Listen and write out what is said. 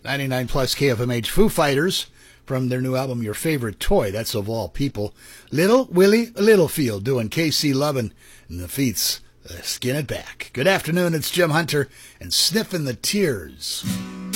99 plus KFMH Foo Fighters from their new album, Your Favorite Toy. That's of all people. Little Willie Littlefield doing KC Lovin' and the Feats. Skin It Back. Good afternoon, it's Jim Hunter and Sniffin' the Tears.